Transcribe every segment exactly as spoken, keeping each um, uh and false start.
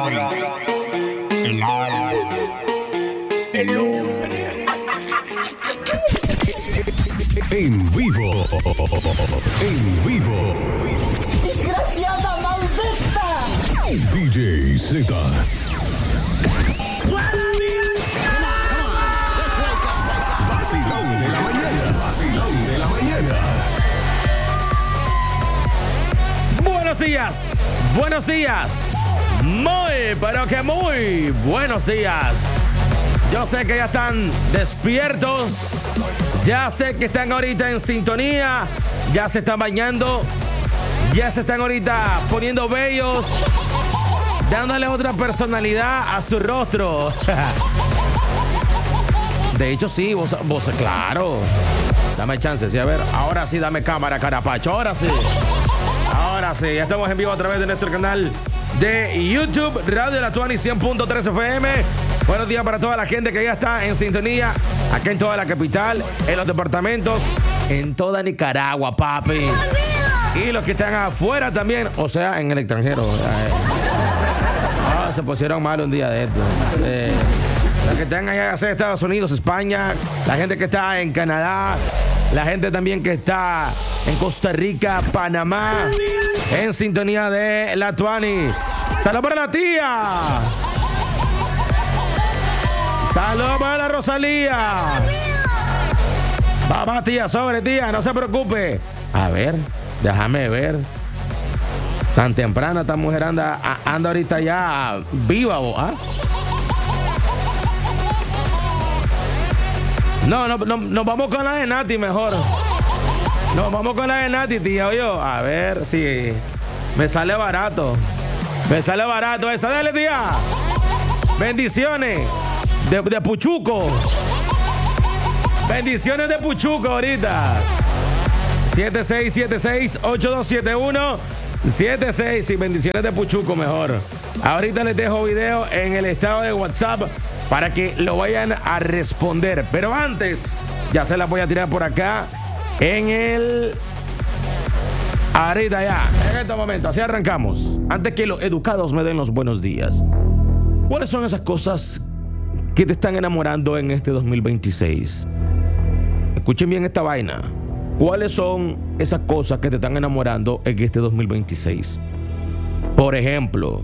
hombre. El hombre. El hombre. En vivo. En vivo. ¡Desgraciada maldita! D J Z. Vacilón de la mañana. Vacilón de la mañana. Buenos días. Buenos días. Muy, pero que muy buenos días. Yo sé que ya están despiertos. Ya sé que están ahorita en sintonía. Ya se están bañando. Ya se están ahorita poniendo bellos. Dándole otra personalidad a su rostro. De hecho, sí, vos, vos, claro. Dame chance, sí, a ver. Ahora sí, dame cámara, carapacho. Ahora sí. Ahora sí, ya estamos en vivo a través de nuestro canal de YouTube, Radio La Tuani cien punto tres F M. Buenos días para toda la gente que ya está en sintonía, acá en toda la capital, en los departamentos, en toda Nicaragua, papi. Y los que están afuera también, o sea, en el extranjero. Ah, se pusieron mal un día de esto. Eh, los que están allá en Estados Unidos, España, la gente que está en Canadá, la gente también que está en Costa Rica, Panamá, en sintonía de La Tuani. ¡Saludos para la tía! ¡Saludos para la Rosalía! Vamos, tía, sobre, tía, no se preocupe. A ver, déjame ver. Tan temprana esta mujer anda, anda ahorita ya viva, ¿ah? No, no, no, nos vamos con la de Nati mejor. Nos vamos con la de Nati, tía, oye. A ver si me sale barato. Me sale barato esa. Dale, tía. Bendiciones de, de Puchuco. Bendiciones de Puchuco ahorita. siete seis siete seis, ocho dos siete uno. siete seis y bendiciones de Puchuco mejor. Ahorita les dejo video en el estado de WhatsApp para que lo vayan a responder. Pero antes, ya se las voy a tirar por acá en el... Ahorita ya, en este momento, así arrancamos. Antes que los educados me den los buenos días. ¿Cuáles son esas cosas que te están enamorando en este dos mil veintiséis? Escuchen bien esta vaina. ¿Cuáles son esas cosas que te están enamorando en este dos mil veintiséis? Por ejemplo,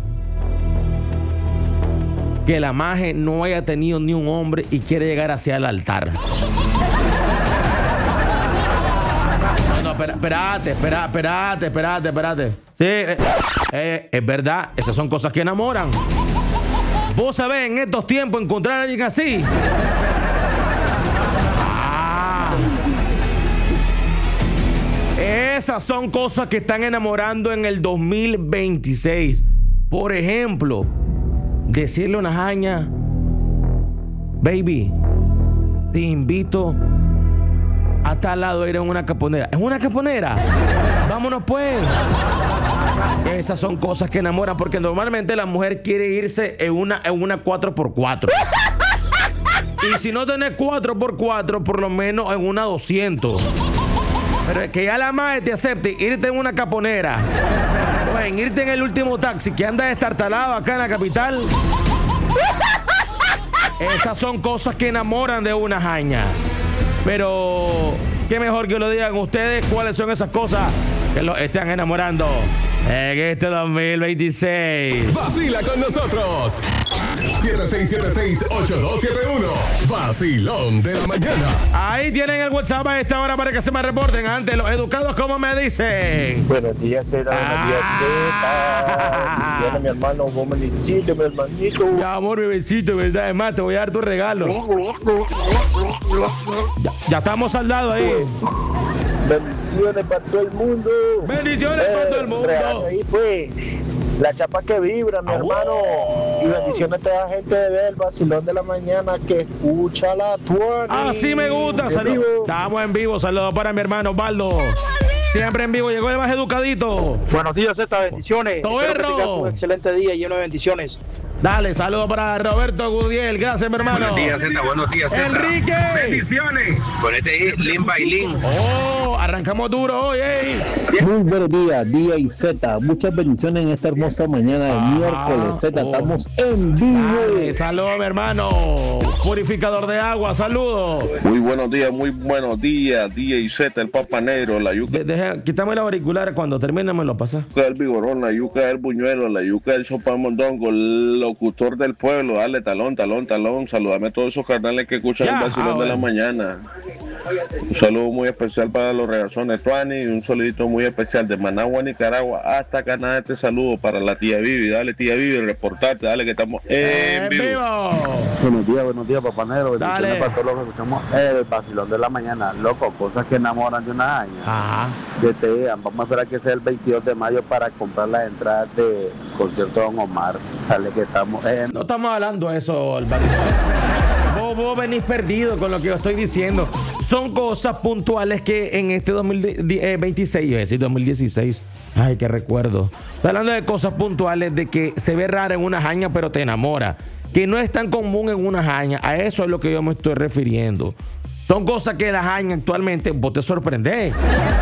que la maje no haya tenido ni un hombre y quiere llegar hacia el altar. No, no, espera, espérate, espera, espérate, espérate, espérate. Sí, eh, eh, es verdad, esas son cosas que enamoran. Vos sabés en estos tiempos encontrar a alguien así. Ah. Esas son cosas que están enamorando en el dos mil veintiséis. Por ejemplo, decirle a una jaña: baby, te invito a tal lado a ir a una caponera. ¿Es una caponera? Vámonos pues. Esas son cosas que enamoran, porque normalmente la mujer quiere irse en una, en una cuatro por cuatro. Y si no tenés cuatro por cuatro, por lo menos en una doscientos. Pero es que ya la madre te acepte irte en una caponera o en irte en el último taxi que anda destartalado acá en la capital. Esas son cosas que enamoran de una jaña. Pero qué mejor que lo digan ustedes cuáles son esas cosas que los están enamorando en este dos mil veintiséis. Vacila con nosotros. siete seis siete seis, ocho dos siete uno. Vacilón de la mañana. Ahí tienen el WhatsApp a esta hora para que se me reporten. Antes, los educados, ¿cómo me dicen? Buenos días, Z. Buenos días, Ah. Z. Bendiciones, mi hermano. Buen besito, mi hermanito. Mi amor, mi besito, ¿verdad? Es más, te voy a dar tu regalo. Ya, ya estamos saldados ahí. Bendiciones para todo el mundo. Bendiciones para todo el mundo. Regalo ahí fue la chapa que vibra, mi hermano. Y bendiciones a toda la gente de ver el vacilón de la mañana que escucha La Tuani. Así me gusta. Saludos. Estamos en vivo. Saludos para mi hermano Osvaldo. Siempre en vivo. Llegó el más educadito. Buenos días, Z. Bendiciones. Toberro. Espero que tengas un excelente día lleno de bendiciones. Dale, saludos para Roberto Gudiel. Gracias, mi hermano. Buenos días, Zeta. Buenos días, Zeta. Enrique. Bendiciones. Ponete ahí, Lin Bailín. Oh, arrancamos duro hoy, eh. Muy buenos días, día y Z. Muchas bendiciones en esta hermosa mañana de Ah, miércoles. Z, oh. estamos en vivo. Dale, saludos, mi hermano. Purificador de agua, saludos. Muy buenos días, muy buenos días, D J Z, el Papa Negro, la yuca De- deja- quítame los auriculares, cuando termine me lo pasa. del Vigorón, la yuca del Buñuelo, la yuca del Sopamondongo, el locutor del pueblo, dale talón, talón, talón, saludame a todos esos carnales que escuchan Ya, el vacilón ah, de la bueno. mañana. Un saludo muy especial para los regazones Tuani y un saludito muy especial de Managua, Nicaragua, hasta Canadá. Este saludo para la tía Vivi, dale tía Vivi, reportate, dale que estamos en ¡En vivo. vivo! Buenos días, buenos días, Papá Negro. Dale. Bendiciones para todos los que escuchamos el vacilón de la mañana. Loco, cosas que enamoran de una año. Ajá. Que te digan, vamos a esperar que sea el veintidós de mayo para comprar las entradas del concierto de Don Omar. Dale que estamos en... No estamos hablando de eso, Alvarito. Vos, vos venís perdido con lo que yo estoy diciendo. Son cosas puntuales que en este dos mil veintiséis, iba a decir dos mil dieciséis. Ay, qué recuerdo. Estoy hablando de cosas puntuales de que se ve rara en una jaña, pero te enamora. Que no es tan común en una jaña. A eso es lo que yo me estoy refiriendo. Son cosas que la jaña actualmente vos te sorprendés.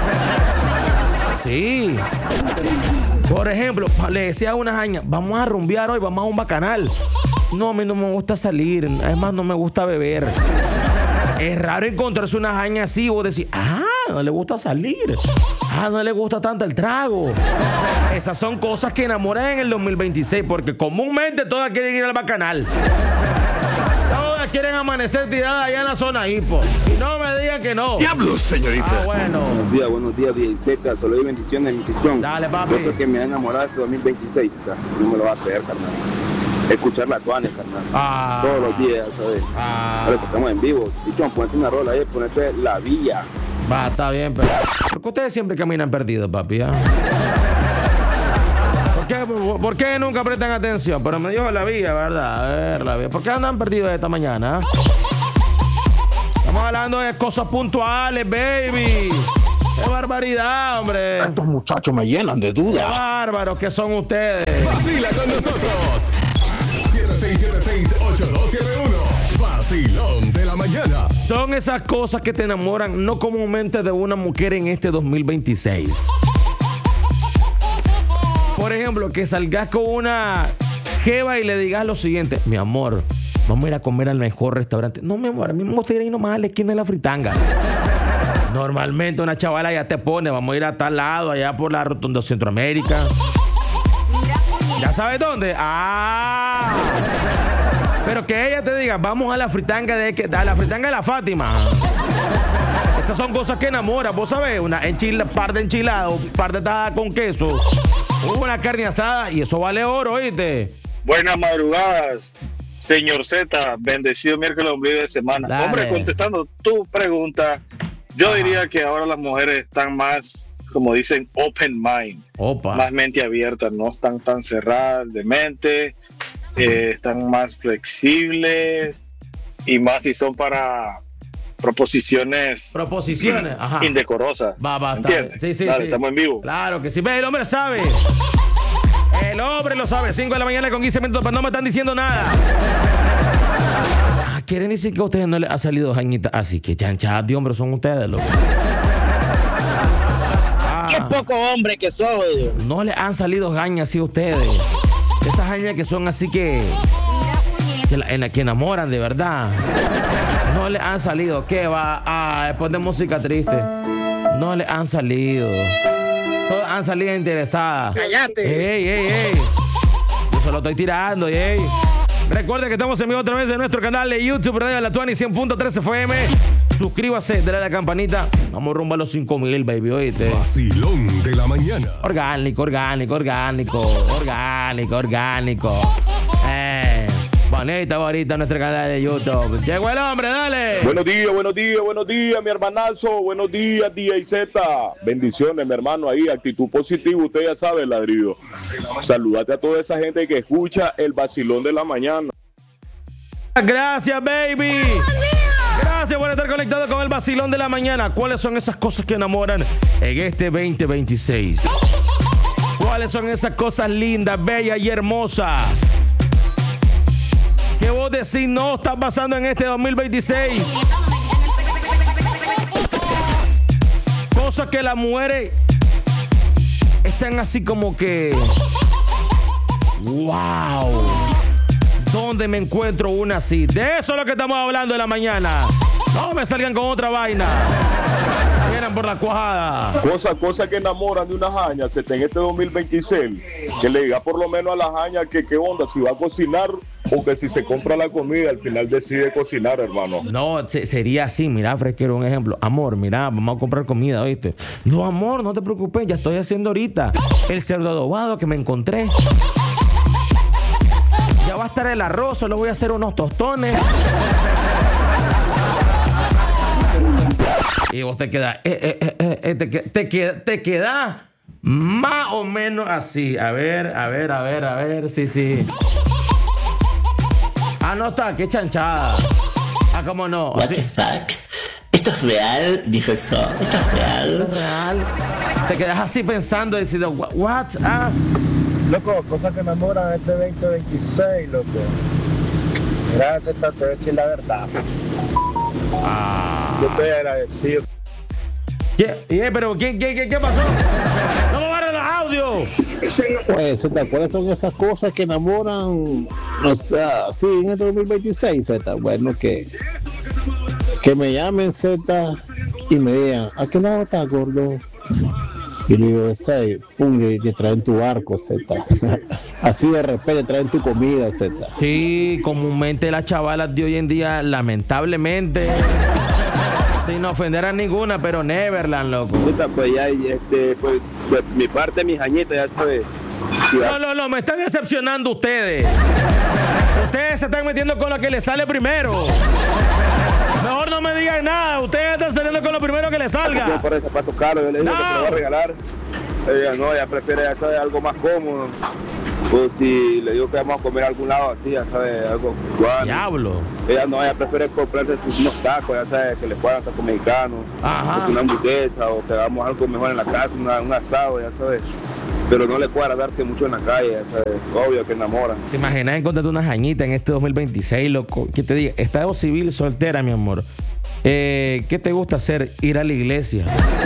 Sí. Por ejemplo, le decía a una jaña, vamos a rumbear hoy, vamos a un bacanal. No, a mí no me gusta salir, además no me gusta beber. Es raro encontrarse una jaña así, vos decís, ah, no le gusta salir. Ah, no le gusta tanto el trago. Esas son cosas que enamoran en el dos mil veintiséis, porque comúnmente todas quieren ir al bacanal. Todas quieren amanecer tiradas allá en la zona hipo. Y no me digan que no. Diablos, señorita. Ah, bueno. Buenos días, buenos días, D J Z. Solo hay bendiciones en mi sesión. Dale, papi. Yo creo que me ha enamorado este dos mil veintiséis, ¿tá? No me lo va a creer, carnal. Escuchar la Tuane, carnal. Ah. Todos los días, ¿sabes? Ah. Ahora que estamos en vivo. Dichón, ponete una rola ahí, ponete La Villa. Va, está bien, pero... ¿Por qué ustedes siempre caminan perdidos, papi? ¿Ah? ¿Por qué, por, por qué nunca prestan atención? Pero me dijo la vía, ¿verdad? A ver, la vía. ¿Por qué andan perdidos esta mañana? Estamos hablando de cosas puntuales, baby. ¡Qué barbaridad, hombre! Estos muchachos me llenan de ¡Qué dudas. bárbaros que son ustedes! Vacila con nosotros. siete seis siete seis, ocho dos siete uno. Vacilón de la mañana. Son esas cosas que te enamoran no comúnmente de una mujer en este dos mil veintiséis. Por ejemplo, que salgas con una jeva y le digas lo siguiente: mi amor, vamos a ir a comer al mejor restaurante. No, mi amor, a mí me gustaría ir nomás a la esquina de la fritanga. Normalmente una chavala ya te pone, vamos a ir a tal lado, allá por la rotonda Centroamérica. ¿Ya sabes dónde? ¡Ah! Pero que ella te diga, vamos a la fritanga de, a la fritanga de la Fátima. Esas son cosas que enamoran, vos sabés, una enchila, par de enchiladas, un par de tajadas con queso, una carne asada, y eso vale oro, ¿oíste? Buenas madrugadas, señor Z. Bendecido miércoles, ombligo de semana. Dale. Hombre, contestando tu pregunta, yo diría que ahora las mujeres están más, como dicen, open mind. Opa. Más mente abierta, no están tan cerradas de mente, eh, están más flexibles y más si son para proposiciones Proposiciones, ajá. indecorosas. Va, va, está ¿Entiendes? bien. Sí, sí, Dale, sí. estamos en vivo. Claro que sí. Ve, el hombre sabe. El hombre lo sabe. cinco de la mañana con quince minutos, pero no me están diciendo nada. Ah, quieren decir que a ustedes no les ha salido jañita. Así que chanchas de hombre son ustedes, loco. Ah, Qué poco hombre que soy. no les han salido jañas así a ustedes. Esas jañas que son así que... que, la, en la que enamoran de verdad. No les han salido. ¿Qué va? Ah, después de música triste. No les han salido. Todas han salido interesadas. Cállate. Ey, ey, ey. Yo se lo estoy tirando, ey. Recuerda que estamos en vivo a través de nuestro canal de YouTube, Radio La Tuani cien punto tres F M. Suscríbase, dale a la campanita. Vamos rumbo a los cinco mil, baby, oíste. Vacilón de la mañana. Orgánico, orgánico, orgánico, orgánico, orgánico. Eh, bonita, bonita nuestro canal de YouTube. Llegó el hombre, dale. Buenos días, buenos días, buenos días, mi hermanazo. Buenos días, D J Z. Bendiciones, mi hermano, ahí, actitud positiva. Usted ya sabe, ladrillo. Saludate a toda esa gente que escucha el vacilón de la mañana. Gracias, baby. Gracias por estar conectado con el vacilón de la mañana. ¿Cuáles son esas cosas que enamoran en este veinte veintiséis? ¿Cuáles son esas cosas lindas, bellas y hermosas vos decís no está pasando en este dos mil veintiséis? Cosas que las mujeres están así como que... ¡Wow! ¿Dónde me encuentro una así? De eso es lo que estamos hablando en la mañana. No me salgan con otra vaina. Vienen por la cuajada. Cosa, cosa que enamoran de una jaña, se en este dos mil veintiséis, que le diga por lo menos a la jaña que qué onda, si va a cocinar o que si se compra la comida, al final decide cocinar, hermano. No, se, sería así, mira, fresquero, un ejemplo. Amor, mira, vamos a comprar comida, ¿oíste? No, amor, no te preocupes, ya estoy haciendo ahorita el cerdo adobado que me encontré. Ya va a estar el arroz, solo voy a hacer unos tostones. Y vos te quedas, eh, eh, eh, eh, te, te, queda, te queda más o menos así. A ver, a ver, a ver, a ver, sí, sí. Ah, no está, qué chanchada. Ah, cómo no. What the fuck? ¿Esto es real? Dijo eso. ¿Esto es real? ¿Es real? Te quedas así pensando, diciendo, what? Ah. Loco, cosas que enamoran este veinte veintiséis, loco. Gracias, te voy a decir la verdad. Ah. Yo estoy agradecido. ¿Qué? ¿Qué? ¿Pero qué, qué, qué, qué pasó? ¡No me barren los audios! Pues, Z, ¿cuáles son esas cosas que enamoran? O sea, sí, en este dos mil veintiséis, Z. Bueno, que, que me llamen, Z, y me digan, ¿a qué lado estás, gordo? Y le digo, seis, pum, y te traen tu barco, Z. Así de repente traen tu comida, Z. Sí, comúnmente las chavalas de hoy en día, lamentablemente, sin ofender a ninguna, pero Neverland, loco. Pues ya, este, pues, pues mi parte, mis añitas, ya sabes. No, no, no, me están decepcionando ustedes. Ustedes se están metiendo con lo que les sale primero. Mejor no me digan nada. Ustedes están saliendo con lo primero que les salga. Yo por el zapato caro, yo le digo no. que te lo voy a regalar. Ella no, ella prefiere, ya sabes, algo más cómodo. O si le digo que vamos a comer a algún lado así, ya sabes, algo cubano. Diablo. Ella no, ella prefiere comprarse unos tacos, ya sabes, que le puedan tacos mexicanos. Ajá. Una hamburguesa o que hagamos algo mejor en la casa, una, un asado, ya sabes. Pero no le cuadra darte mucho en la calle, ¿sabes? Obvio que enamoran. ¿Te imaginas encontrarte una jañita en este dos mil veintiséis, loco? ¿Qué te diga? Estado civil soltera, mi amor. Eh, ¿Qué te gusta hacer? Ir a la iglesia.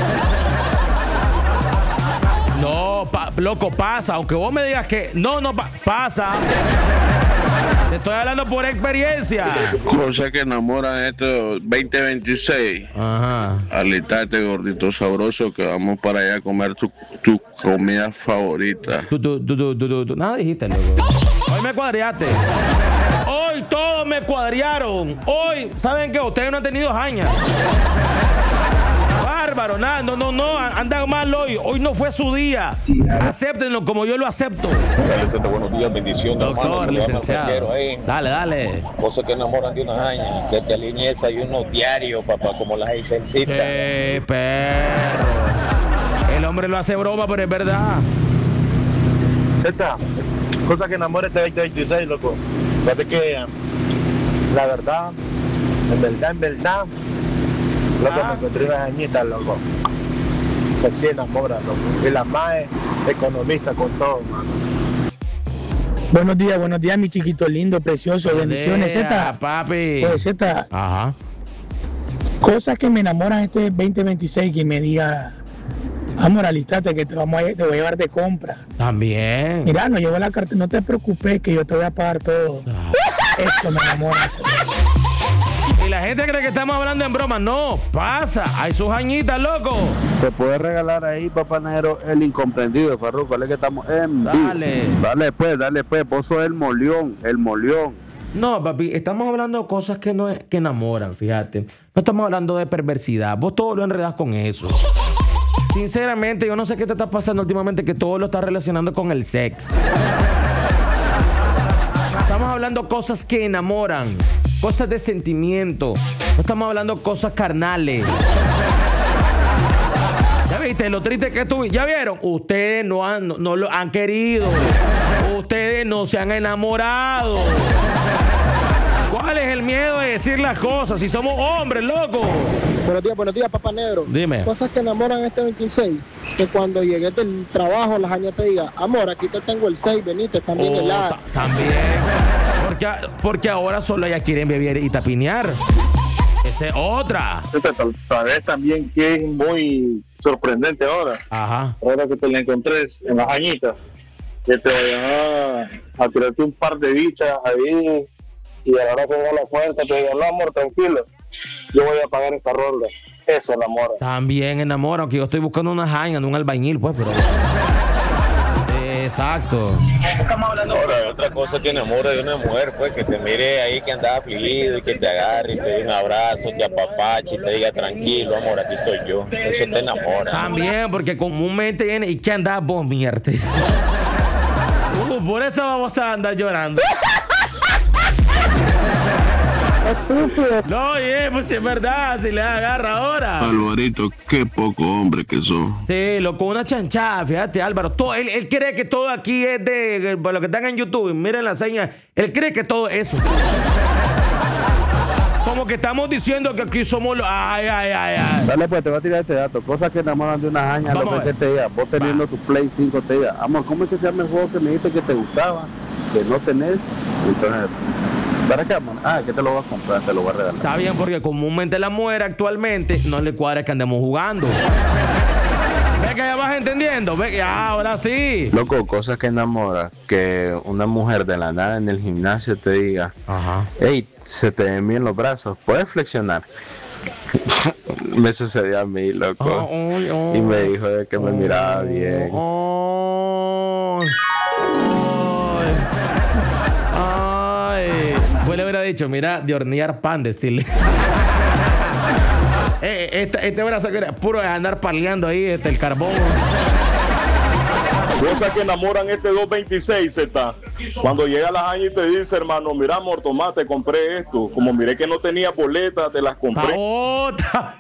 No, pa, loco, pasa. Aunque vos me digas que no, no pa, pasa. Te estoy hablando por experiencia. Cosa que enamoran este veinte veintiséis. Ajá. Alistate, gordito sabroso, que vamos para allá a comer tu, tu comida favorita. Tú, tú, tú, tú, tú, tú. Nada dijiste, loco. Hoy me cuadriaste. Hoy todos me cuadriaron. Hoy, ¿saben qué? Ustedes no han tenido jaña. Bárbaro, nada, no, no, no, andan mal hoy. Hoy no fue su día. Acéptenlo como yo lo acepto. Dale, Z, buenos días, bendición, doctor, hermano, licenciado. Dale, dale. Cosas que enamoran de unas años, que te alinee desayuno diario, papá, como las Eisencitas. ¡Qué perro! El hombre lo hace broma, pero es verdad. Z, cosas que enamoran este veinte veintiséis, loco. Fíjate que la verdad, en verdad, en verdad, loco, ah. me encontré unas añitas, loco. Que sí enamoran, loco. Y la más economista con todo, mano. Buenos días, buenos días, mi chiquito lindo, precioso. Buenos bendiciones, días, Z. papi. Pues, Z. Ajá. Cosas que me enamoran este veinte veintiséis, que me diga, amor, alistate que te, vamos a, te voy a llevar de compra. También. Mira, no llevo la carta, no te preocupes que yo te voy a pagar todo. Ah. Eso me enamora. Y la gente cree que estamos hablando en broma. No, pasa. Hay sus añitas, loco. Te puede regalar ahí, papá negro, el incomprendido, Farruko. Dale que estamos en Dale. vivo. Dale pues, dale pues. Vos sos el molión, el molión. No, papi, estamos hablando de cosas que, no, que enamoran, fíjate. No estamos hablando de perversidad. Vos todo lo enredás con eso. Sinceramente, yo no sé qué te está pasando últimamente, que todo lo estás relacionando con el sexo. Estamos hablando de cosas que enamoran, cosas de sentimiento. No estamos hablando de cosas carnales. ¿Ya viste lo triste que estuve? ¿Ya vieron? Ustedes no, han, no, no lo han querido. Ustedes no se han enamorado. ¿Cuál es el miedo de decir las cosas? Si somos hombres, loco. Buenos días, buenos días, papá negro. Dime. Cosas que enamoran este veintiséis. Que cuando llegues del trabajo, la jaña te diga, amor, aquí te tengo el seis, venite, también oh, el A. También. Porque, porque ahora solo ellas quieren beber y tapinear. Esa es otra. Sabes también que es muy sorprendente ahora. Ajá. Ahora que te la encontré en las añitas, que te vayan a, a tirarte un par de bichas ahí y a la hora que venga la cuenta te digan, no amor, tranquilo, yo voy a pagar esta ronda. Eso enamora. También enamora, aunque yo estoy buscando una jaña, no un albañil, pues, pero... Exacto. Ahora, otra cosa que enamora de una mujer, pues, que te mire ahí que anda afligido y que te agarre y te dé un abrazo, te apapache y te diga tranquilo, amor, aquí estoy yo. Eso te enamora. También, porque comúnmente viene, ¿y qué andás vos, mierda? Uh, por eso vamos a andar llorando. Estúpido. No, oye, pues si es verdad, si le agarra ahora. Alvarito, qué poco hombre que sos. Sí, loco, una chanchada, fíjate, Álvaro. Todo, él, él cree que todo aquí es de, por lo que están en YouTube, miren la seña, él cree que todo es eso. Como que estamos diciendo que aquí somos los... Ay, ay, ay, ay. Dale, pues te voy a tirar este dato. Cosas que enamoran de una jaña, lo que te diga. Vos teniendo Va. tu Play cinco te diga, amor, ¿cómo es que se llama el juego que me dijiste que te gustaba? Que no tenés. Entonces... ¿Para qué, amor? Ah, ¿qué te lo vas a comprar? Te lo voy a regalar. Está bien, porque comúnmente la mujer actualmente no le cuadra que andemos jugando. Ve que ya vas entendiendo. Ve que ya, ahora sí. Loco, cosas que enamora. Que una mujer de la nada en el gimnasio te diga, ajá, hey, se te ven bien los brazos, ¿puedes flexionar? Me sucedió a mí, loco. Oh, oh, oh, y me dijo de que me oh, miraba bien. Oh, le hubiera dicho, mira, de hornear pan, decirle. eh, este, este brazo que era puro de andar paleando ahí, este, el carbón. Cosas que enamoran este dos veintiséis, Z. Cuando llega la jaña y te dice, hermano, mira, amor, tomá, te compré esto. Como miré que no tenía boletas, te las compré. ¡Otra!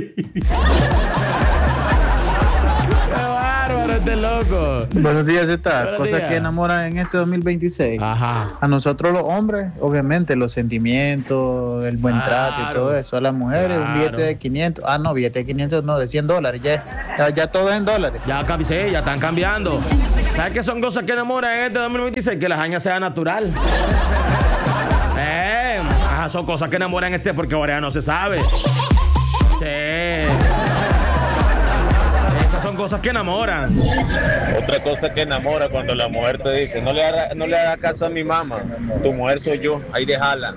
¡Qué bárbaro este loco! Buenos días, Z. Buenos Cosas días. que enamoran en este dos mil veintiséis. Ajá. A nosotros los hombres, obviamente, los sentimientos, el buen Claro. trato y todo eso. A las mujeres, Claro. un billete de quinientos. Ah, no, billete de quinientos, no, de cien dólares. Ya, ya, ya todo es en dólares. Ya cambié, ya están cambiando. ¿Sabes qué son cosas que enamoran en este dos mil veintiséis? Que la jaña sea natural. Eh, ajá, son cosas que enamoran en este porque ahora ya no se sabe. Sí. Esas son cosas que enamoran. Otra cosa que enamora cuando la mujer te dice, no le haga, no le haga caso a mi mamá, tu mujer soy yo, ahí déjala.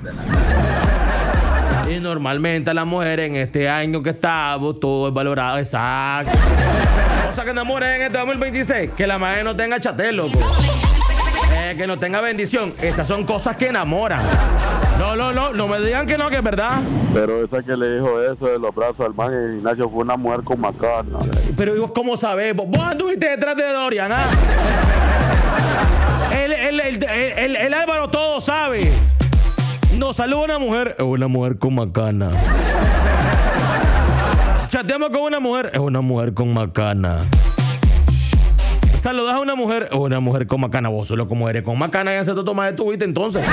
Y normalmente las mujeres en este año que estamos, todo es valorado, exacto. Cosa que enamoran en este dos mil veintiséis, que la madre no tenga chatel, loco. Eh, que no tenga bendición. Esas son cosas que enamoran. No, no, no, no me digan que no, que es verdad. Pero esa que le dijo eso de los brazos al man en Ignacio fue una mujer con macana. Pero vos, ¿cómo sabés? Vos anduviste detrás de Dorian, ¿ah? El, el, el, el, el, el Álvaro todo sabe. Nos saluda una mujer, es una mujer con macana. Chateamos con una mujer, es una mujer con macana. Saludas a una mujer, es una mujer con macana. Vos solo como eres con macana, ya se te toma de tu vida entonces.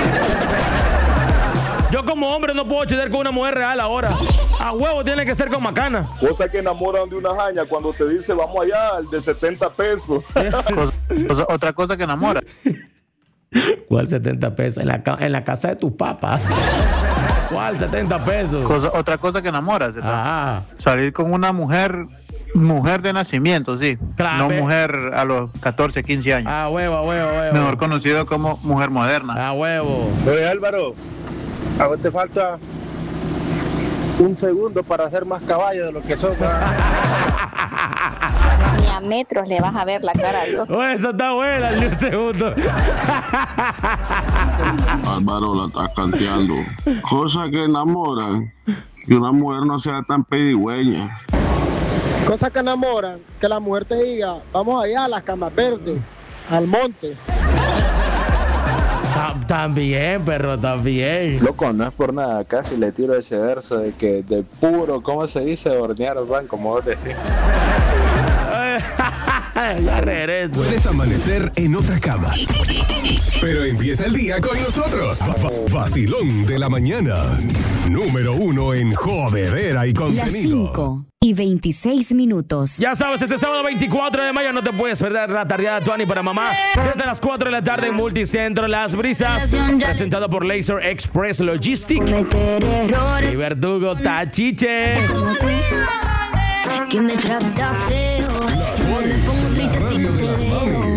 Yo como hombre no puedo chatear con una mujer real ahora. A huevo tiene que ser con macana. Cosas que enamoran de una jaña cuando te dice, vamos allá, el de setenta pesos. Cosa- cosa- otra cosa que enamora. ¿Cuál setenta pesos? En la, ca- en la casa de tus papás. ¿Cuál setenta pesos? Cosa- otra cosa que enamora, Z. Ajá. Salir con una mujer, mujer de nacimiento, sí. Claro, no ve. mujer a los catorce, quince años. A huevo, a huevo, a huevo. Mejor conocido como mujer moderna. A huevo. Oye, Álvaro, a vos te falta un segundo para ser más caballo de lo que sos. Ni a metros le vas a ver la cara a Dios. Oh, esa está buena, ni un segundo. Álvaro la está canteando. Cosas que enamoran. Que una mujer no sea tan pedigüeña. Cosas que enamoran, que la mujer te diga, vamos allá a las camas verdes, al monte. Tam- También, perro, también. Loco, no es por nada, casi le tiro ese verso de que de puro, ¿cómo se dice? Hornear el pan, como vos decís. Ya regreso. Puedes amanecer en otra cama, pero empieza el día con nosotros. Va- Vacilón de la mañana. Número uno en jodedera y Las contenido. cinco. y veintiséis minutos. Ya sabes, este sábado veinticuatro de mayo no te puedes perder la tardeada Tuani para mamá desde las cuatro de la tarde en Multicentro Las Brisas, presentado por Laser Express Logistic y Verdugo Tachiche. Que me trata feo, me pongo triste si no te veo.